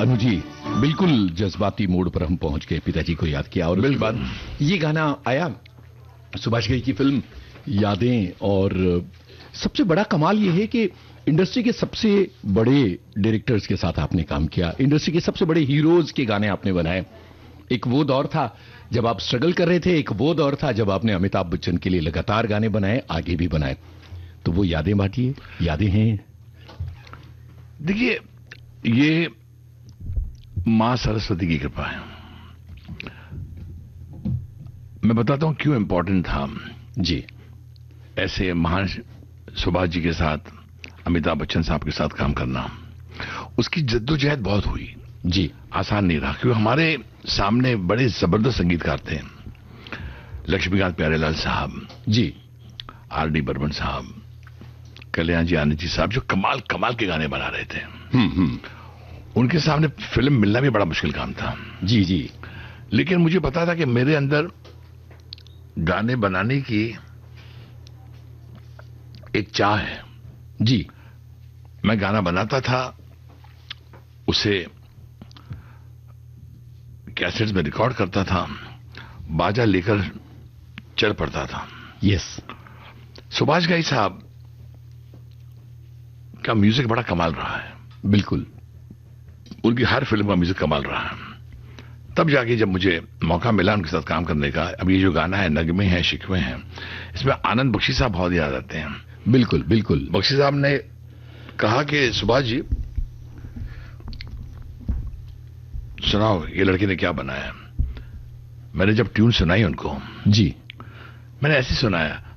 अनु जी, बिल्कुल जज्बाती मोड़ पर हम पहुंच गए, पिताजी को याद किया और उसके बाद ये गाना आया, सुभाष घई की फिल्म यादें। और सबसे बड़ा कमाल ये है कि इंडस्ट्री के सबसे बड़े डायरेक्टर्स के साथ आपने काम किया, इंडस्ट्री के सबसे बड़े हीरोज के गाने आपने बनाए। एक वो दौर था जब आप स्ट्रगल कर रहे थे, एक वो दौर था जब आपने अमिताभ बच्चन के लिए लगातार गाने बनाए, आगे भी बनाए। तो वो यादें बांटिए, यादें हैं। देखिए, ये मां सरस्वती की कृपा है। मैं बताता हूं क्यों इंपॉर्टेंट था जी ऐसे महान सुभाष जी के साथ, अमिताभ बच्चन साहब के साथ काम करना। उसकी जद्दोजहद बहुत हुई जी, आसान नहीं रहा, क्योंकि हमारे सामने बड़े जबरदस्त संगीतकार थे। लक्ष्मीकांत प्यारेलाल साहब जी, आर.डी. बर्मन साहब, कल्याण जी आनंद जी साहब, जो कमाल कमाल के गाने बना रहे थे। उनके सामने फिल्म मिलना भी बड़ा मुश्किल काम था। जी जी, लेकिन मुझे पता था कि मेरे अंदर गाने बनाने की एक चाह है। जी, मैं गाना बनाता था, उसे कैसेट्स में रिकॉर्ड करता था, बाजा लेकर चल पड़ता था। यस, सुभाष घई साहब का म्यूजिक बड़ा कमाल रहा है। बिल्कुल, उनकी हर फिल्म का म्यूजिक कमाल रहा है। तब जाके जब मुझे मौका मिला उनके साथ काम करने का, अब ये जो गाना है नगमे हैं शिकवे हैं, इसमें आनंद बख्शी साहब बहुत याद आते हैं। बिल्कुल बिल्कुल। बख्शी साहब ने कहा कि सुभाष जी सुनाओ ये लड़के ने क्या बनाया। मैंने जब ट्यून सुनाई उनको, जी, मैंने ऐसे सुनाया,